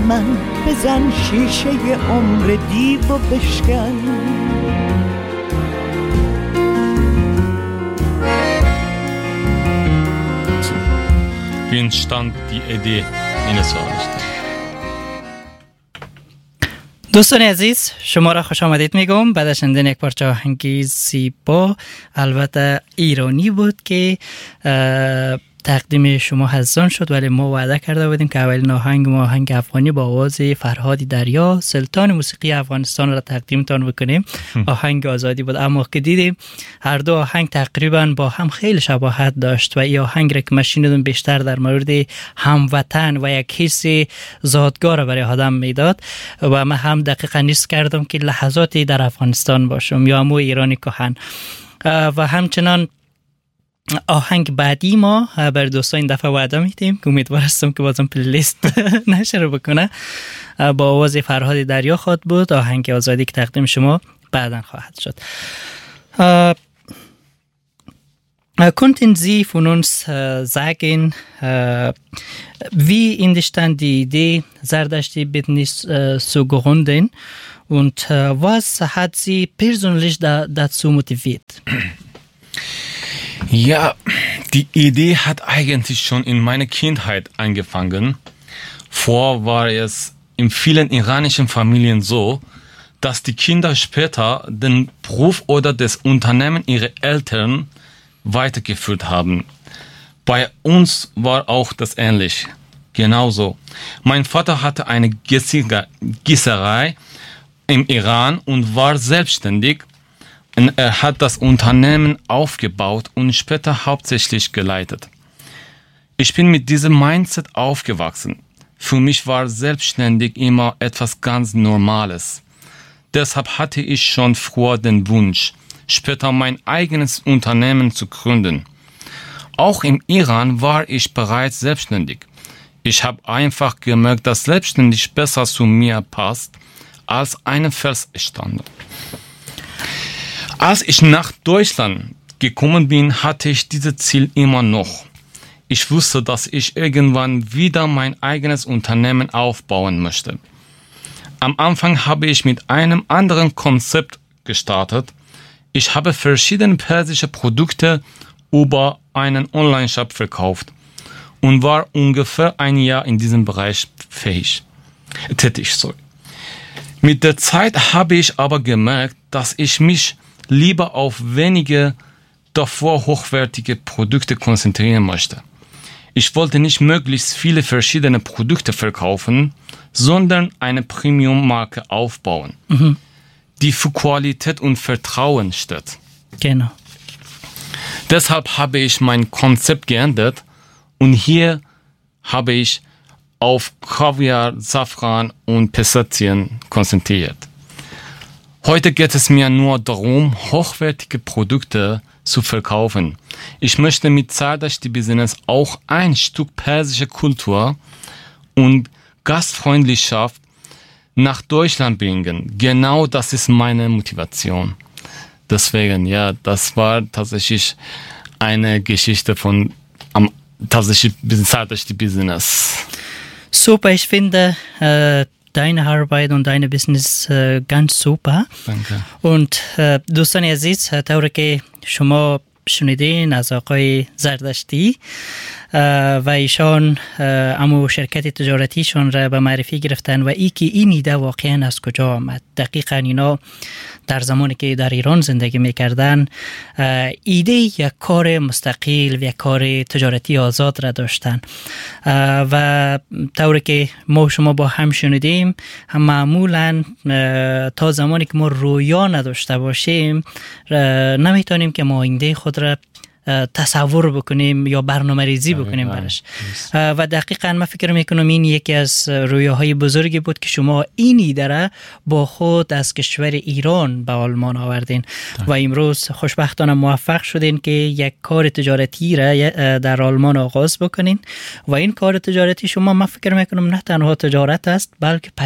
من بزن شیشه عمر دیو و بشکن. Wie entstand die Idee Ihres Vaters? دوستان عزیز، شما را خوش آمدید میگم. بعد از شنیدن یک پارچه آهنگی زیبا، البته ایرانی بود که تقدیم شما حزان شد، ولی ما وعده کرده بودیم که اولین آهنگ افغانی با آواز فرهاد دریا، سلطان موسیقی افغانستان را تقدیمتان بکنیم. آهنگ آزادی بود، اما که دیدیم هر دو آهنگ تقریبا با هم خیلی شباهت داشت و این آهنگ را که من شنیدم بیشتر در مورد هموطن و یک حس زادگاه برای آدم میداد و من هم دقیقا نیست کردم که لحظاتی در افغانستان باشم یا مو ایرانی کهن. و همچنان آهنگ بعدی ما بر دوستان این دفعه وعده میدیم که امیدوار هستم که بازم پلیلیست نشر بکنه، با آواز فرهاد دریا خواهد بود. آهنگ آزادی که تقدیم شما بعداً خواهد شد. Könnten Sie von uns sagen, wie entstand die Idee, Zardashti-Business zu gründen und was hat Sie persönlich dazu motiviert? Ja, die Idee hat eigentlich schon in meiner Kindheit angefangen. Vorher war es in vielen iranischen Familien so, dass die Kinder später den Beruf oder das Unternehmen ihrer Eltern weitergeführt haben. Bei uns war auch das ähnlich. Genauso. Mein Vater hatte eine Gießerei im Iran und war selbstständig. Und er hat das Unternehmen aufgebaut und später hauptsächlich geleitet. Ich bin mit diesem Mindset aufgewachsen. Für mich war selbstständig immer etwas ganz Normales. Deshalb hatte ich schon früher den Wunsch, später mein eigenes Unternehmen zu gründen. Auch im Iran war ich bereits selbstständig. Ich habe einfach gemerkt, dass selbstständig besser zu mir passt als eine Feststellung. Als ich nach Deutschland gekommen bin, hatte ich dieses Ziel immer noch. Ich wusste, dass ich irgendwann wieder mein eigenes Unternehmen aufbauen möchte. Am Anfang habe ich mit einem anderen Konzept gestartet. Ich habe verschiedene persische Produkte über einen Online-Shop verkauft und war ungefähr ein Jahr in diesem Bereich tätig. Mit der Zeit habe ich aber gemerkt, dass ich mich lieber auf wenige davor hochwertige Produkte konzentrieren möchte. Ich wollte nicht möglichst viele verschiedene Produkte verkaufen, sondern eine Premium-Marke aufbauen, die für Qualität und Vertrauen steht. Genau. Deshalb habe ich mein Konzept geändert und hier habe ich auf Kaviar, Safran und Pistazien konzentriert. Heute geht es mir nur darum, hochwertige Produkte zu verkaufen. Ich möchte mit Zardashti-Business auch ein Stück persische Kultur und Gastfreundschaft nach Deutschland bringen. Genau das ist meine Motivation. Deswegen, ja, das war tatsächlich eine Geschichte von tatsächlich Zardashti-Business. Super, ich finde deine Arbeit und deine Business ganz super. Danke. Und دوستان عزیز، طوری که شما شنیدین از آقای زردشتی و ایشان امو شرکت تجارتیشون را به معرفی گرفتن و این ایده واقعا از کجا آمد. دقیقا اینا در زمانی که در ایران زندگی میکردن ایده یک کار مستقل و یک کار تجارتی آزاد را داشتن و طوری که ما شما با هم شنیدیم، هم معمولا تا زمانی که ما رویا نداشته باشیم نمیتونیم که ما آینده خود را تصور بکنیم یا برنامه ریزی بکنیم برش. و دقیقا من فکر میکنم این یکی از رویاهای بزرگی بود که شما این ایده را با خود از کشور ایران به آلمان آوردین و امروز خوشبختانه موفق شدین که یک کار تجارتی را در آلمان آغاز بکنین و این کار تجارتی شما من فکر میکنم نه تنها تجارت است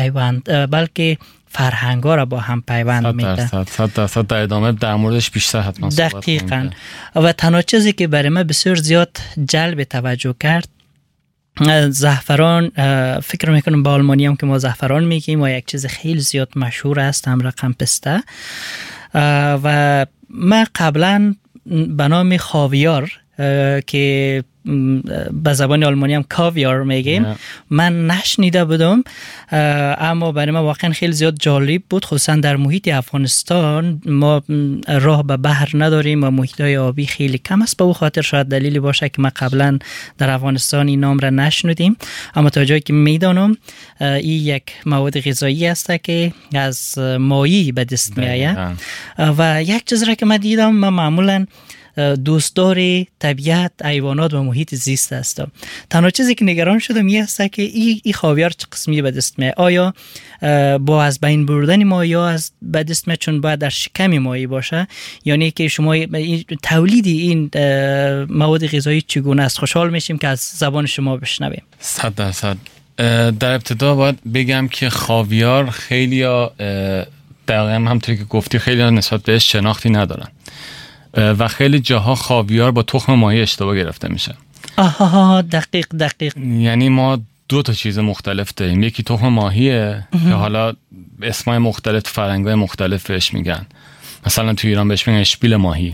بلکه فرهنگ‌ها را با هم پیوند میده. 100% در ادامه در موردش بیشتر حتما صحبت دقیقاً. و تنها چیزی که برای من بسیار زیاد جلب توجه کرد زعفران فکر میکنم با آلمانی هم که ما زعفران میگیم و یک چیز خیلی زیاد مشهور است هم رقم پسته و من قبلا به نام خاویار که به زبان آلمانی هم کاویار میگیم من نشنیده بودم، اما برای من واقعا خیلی زیاد جالب بود، خصوصا در محیط افغانستان ما راه به بحر نداریم و محیط های آبی خیلی کم است، به او خاطر شاید دلیلی باشه که ما قبلا در افغانستان این نام را نشنیدیم، اما تا جایی که میدانم این یک مواد غذایی است که از ماهی به دست میآید و یک چیز را که من دیدم، من معمولا دوستدار طبیعت، حیوانات و محیط زیست هستم. تنها چیزی که نگران شدم این است که این خاویار چه قسمی به دست میاد، آیا با از بین بردن ما یا از به دست میاد چون باید در شکم ماهی باشه، یعنی که شما تولید این مواد غذایی چگونه است؟ خوشحال میشیم که از زبان شما بشنویم. 100%. در ابتدا باید بگم که خاویار خیلی دقیقا همونطوری که گفتی خیلی نسبت بهش شناختی ندارن و خیلی جاها خاویار با تخم ماهی اشتباه گرفته میشه. آها دقیق. یعنی ما دو تا چیز مختلف داریم، یکی تخم ماهیه که حالا اسمای مختلف فرنگای مختلف بهش میگن، مثلا تو ایران بهش میگن اشپیل ماهی،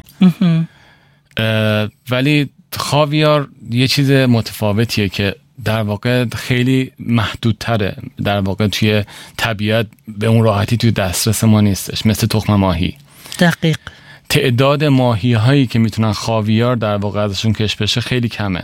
ولی خاویار یه چیز متفاوتیه که در واقع خیلی محدودتره، در واقع توی طبیعت به اون راحتی توی دسترس ما نیستش، مثل تخم ماهی. دقیق. تعداد ماهی هایی که میتونن خاویار در واقع ازشون کشف بشه خیلی کمه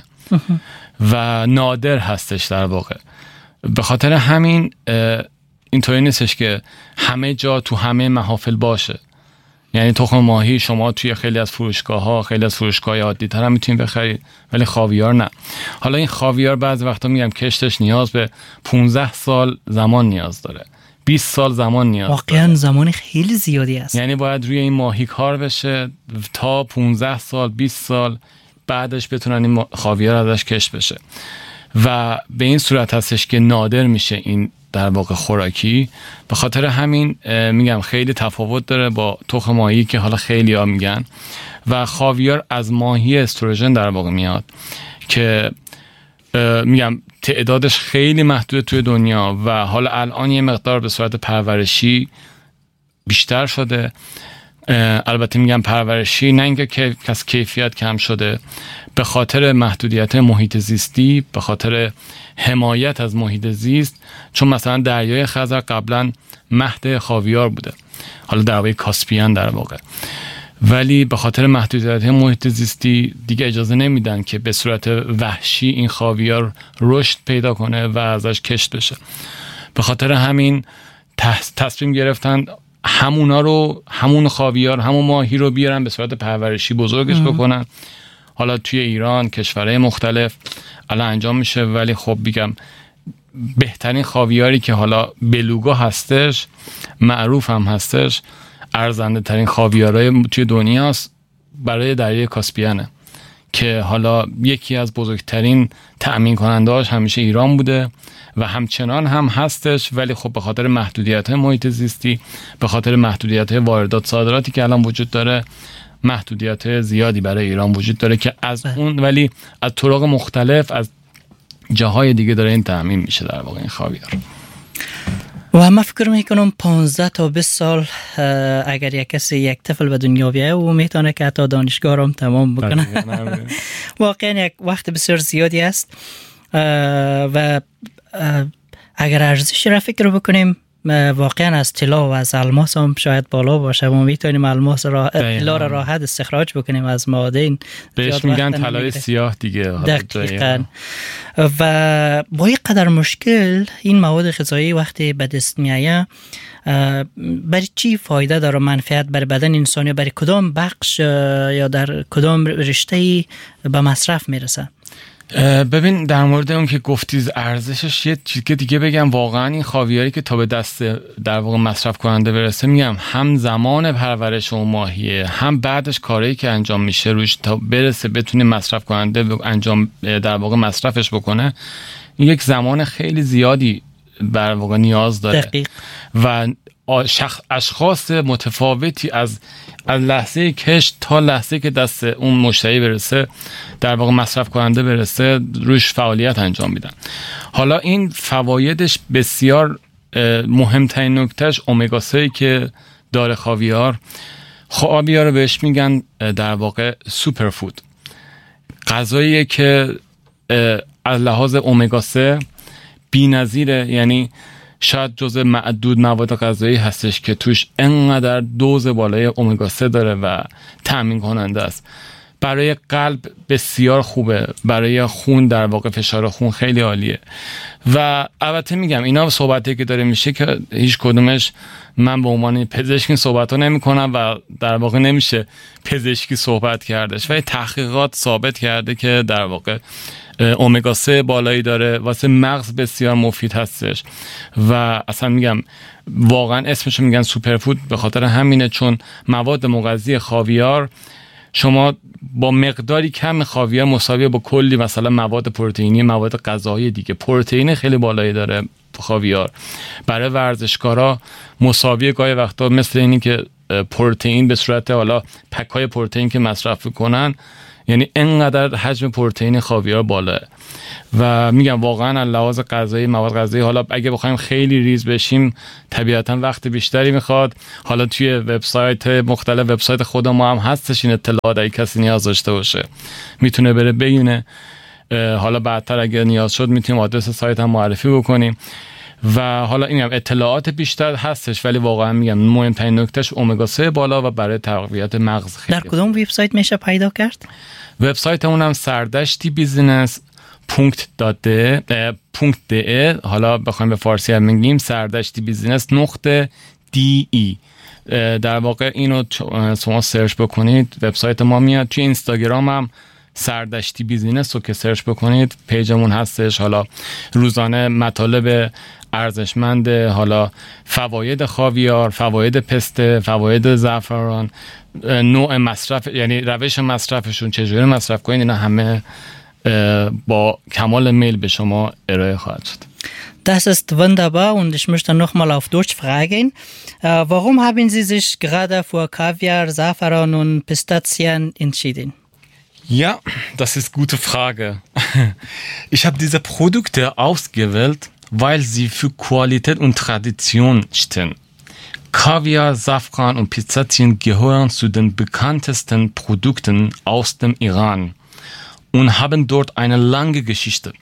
و نادر هستش در واقع. به خاطر همین اینطوری نیستش که همه جا تو همه محافل باشه، یعنی تخم ماهی شما توی خیلی از فروشگاه عادی تر هم میتونید بخرید ولی خاویار نه. حالا این خاویار بعضی وقتا میگم کشتش نیاز به 15 سال زمان نیاز داره، 20 سال زمان نیاز واقعا داره. زمان خیلی زیادی است. یعنی باید روی این ماهی کار بشه تا 15 سال 20 سال بعدش بتونن این خاویار ازش کشف بشه و به این صورت هستش که نادر میشه این در واقع خوراکی. به خاطر همین میگم خیلی تفاوت داره با تخم ماهی که حالا خیلی ها میگن، و خاویار از ماهی استروژن در واقع میاد که میگم تعدادش خیلی محدود توی دنیا و حالا الان یه مقدار به صورت پرورشی بیشتر شده. البته میگم پرورشی، نه اینکه کس کیفیت کم شده، به خاطر محدودیت محیط زیستی، به خاطر حمایت از محیط زیست، چون مثلا دریای خزر قبلا مهد خاویار بوده، حالا دریای کاسپیان در واقع، ولی به خاطر محدودیت محیط زیستی دیگه اجازه نمیدن که به صورت وحشی این خاویار رشد پیدا کنه و ازش کشت بشه. به خاطر همین تصمیم گرفتن همون خاویار، همون ماهی رو بیارن به صورت پرورشی بزرگش بکنن. حالا توی ایران کشورهای مختلف الان انجام میشه، ولی خب بگم بهترین خاویاری که حالا بلوگا هستش، معروف هم هستش، ارزنده ترین خاویارهای توی دنیاست، برای دریای کاسپیانه که حالا یکی از بزرگترین تأمین کننده‌اش همیشه ایران بوده و همچنان هم هستش، ولی خب به خاطر محدودیت‌های محیط زیستی، به خاطر محدودیت‌های واردات صادراتی که الان وجود داره، محدودیت زیادی برای ایران وجود داره که از اون ولی از طرق مختلف از جاهای دیگه داره این تأمین میشه در واقع این خاویار. و من فکر میکنم 15 تا 20 سال اگر یک کسی یک طفل به دنیا بیایه و میتونه که حتی دانشگاه رو هم تمام بکنه. واقعا یک وقت بسیار زیادی است و اگر ارزش را فکر بکنیم واقعا از طلا و از الماس هم شاید بالا باشه و میتونیم الماس طلا را راحت استخراج بکنیم از معادن. بهش میگن طلای سیاه دیگه. دقیقاً. و با یک قدر مشکل این مواد غذایی وقتی به دست میآید برای چی فایده داره، منفعت برای بدن انسان یا برای کدام بخش یا در کدام رشته به مصرف میرسه؟ ببین در مورد اون که گفتی ارزشش، یه چیز که دیگه بگم، واقعا این خاویاری که تا به دست در واقع مصرف کننده برسه، میگم هم زمان پرورش اون ماهیه، هم بعدش کاری که انجام میشه روش تا برسه بتونه مصرف کننده انجام در واقع مصرفش بکنه، یک زمان خیلی زیادی در واقع نیاز داره. دقیق. و اشخاص متفاوتی از لحظه کشت تا لحظه که دست اون مشتری برسه، در واقع مصرف کننده برسه، روش فعالیت انجام میدن. حالا این فوایدش بسیار مهمترین نکتهش امگا 3 که داره خاویار رو بهش میگن در واقع سوپر فود، غذاییه که از لحاظ امگا 3 بی‌نظیره. یعنی شاید جزء معدود مواد غذایی هستش که توش انقدر دوز بالای امگا 3 داره و تامین کننده است. برای قلب بسیار خوبه، برای خون در واقع فشار خون خیلی عالیه. و البته میگم اینا صحبتی که داره میشه که هیچ کدومش من به عنوان پزشک صحبت ها نمی کنم و در واقع نمیشه پزشکی صحبت کردش، ولی تحقیقات ثابت کرده که در واقع امگا 3 بالایی داره، واسه مغز بسیار مفید هستش و اصلا میگم واقعا اسمشو میگن سوپر فود به خاطر همینه، چون مواد مغذی خاویار شما با مقداری کم خاویار مساویه با کلی مثلا مواد پروتئینی، مواد غذایی دیگه. پروتئین خیلی بالایی داره خاویار، برای ورزشکارا مساویه گاهی وقتا مثل اینی که پروتئین به صورت حالا پک‌های پروتئین که مصرف کنن، یعنی انقدر حجم پروتئین خاویار بالاه. و میگم واقعا از لحاظ غذایی، مواد غذایی، حالا اگه بخوایم خیلی ریز بشیم طبیعتا وقت بیشتری میخواد. حالا توی وبسایت مختلف، وبسایت خود ما هم هستش این اطلاعات، اگه کسی نیاز داشته باشه میتونه بره ببینه. حالا بعدتر اگه نیاز شد میتونیم آدرس سایت هم معرفی بکنیم. و حالا این هم اطلاعات بیشتر هستش، ولی واقعا میگم مهمترین نکتهش امگا 3 بالا و برای تقویت مغز خیلی. در کدوم وبسایت میشه پیدا کرد؟ وبسایتمون هم sardashtibusiness.de. حالا بخوایم به فارسی هم میگیم sardashtibusiness.de. در واقع اینو شما سرچ بکنید وبسایت ما میاد. توی اینستاگرام هم سردشتی بیزینس رو که سرچ بکنید پیجمون هستش. حالا روزانه مطالب ارزشمند، حالا فواید خاویار، فواید پسته، فواید زعفران، نوع مصرف، یعنی روش مصرفشون چجوری مصرف کنید، اینا همه با kamal میل به شما ارائه خواهد شد. Das ist wunderbar und ich möchte nochmal auf Deutsch fragen. Warum haben Sie sich gerade für Kaviar, Safran und Pistazien entschieden? Ja, das ist eine gute Frage. Ich habe diese Produkte ausgewählt, weil sie für Qualität und Tradition stehen. Kaviar, Safran und Pistazien gehören zu den bekanntesten Produkten aus dem Iran und haben dort eine lange Geschichte.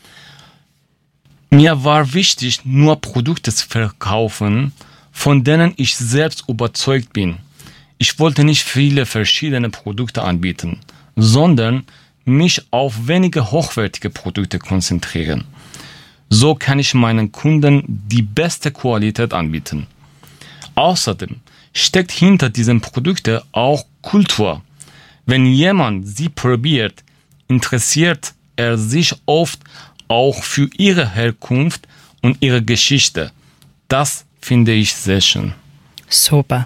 Mir war wichtig, nur Produkte zu verkaufen, von denen ich selbst überzeugt bin. Ich wollte nicht viele verschiedene Produkte anbieten, sondern mich auf wenige hochwertige Produkte konzentrieren. So kann ich meinen Kunden die beste Qualität anbieten. Außerdem steckt hinter diesen Produkten auch Kultur. Wenn jemand sie probiert, interessiert er sich oft auch für ihre Herkunft und ihre Geschichte. Das finde ich sehr schön. Super.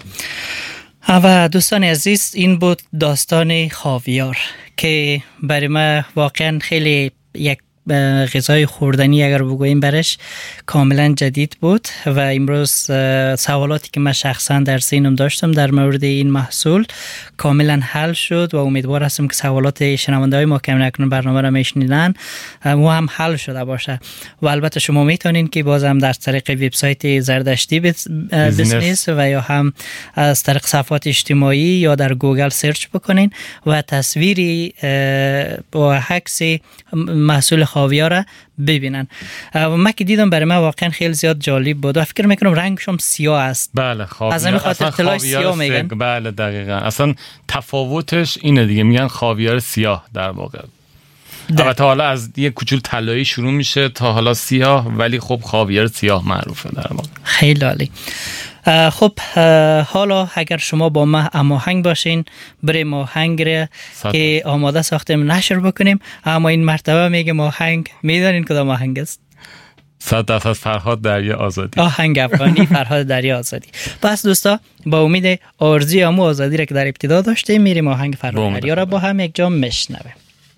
و دوستان عزیز این بود داستان خاویار که برای ما واقعا خیلی یک غذای خوردنی اگر بگوییم برش کاملا جدید بود و امروز سوالاتی که من شخصا در ذهنم داشتم در مورد این محصول کاملا حل شد و امیدوار هستم که سوالات شنونده های ما که اکنون برنامه را میشنیدن و هم حل شده باشه. و البته شما میتونین که بازم در طریق وبسایت زردشتی بیزنس و یا هم از طریق صفحات اجتماعی یا در گوگل سرچ بکنین و تصویری و عکس محصول خاویار ببینن. من که دیدم برای من واقعا خیلی زیاد جالب بود و فکر میکنم رنگش هم سیاه است. بله خاویار از همین خاطر طلای سیاه میگن. بله دقیقاً. اصلا تفاوتش اینه دیگه، میگن خاویار سیاه در واقع. البته حالا از یه کوچول طلایی شروع میشه تا حالا سیاه، ولی خب خاویار سیاه معروفه در واقع. خیلی عالی. خب حالا اگر شما با ما هماهنگ باشین بریم آهنگ را که آماده ساختیم نشر بکنیم. اما این مرتبه میگم آهنگ میدونین کدام آهنگ است؟ 100% فرهاد دریا آزادی، آهنگ افغانی فرهاد دریا آزادی. پس دوستا با امید آرزوی امو آزادی را که در ابتدا داشتیم میریم آهنگ فرهاد دریا را با هم یک جا میشنویم.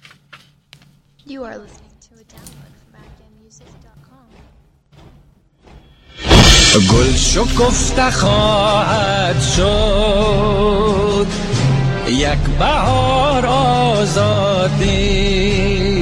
You are listening to a download from AfghanMusic.com. گل شکفته خواهد شد یک بهار آزادی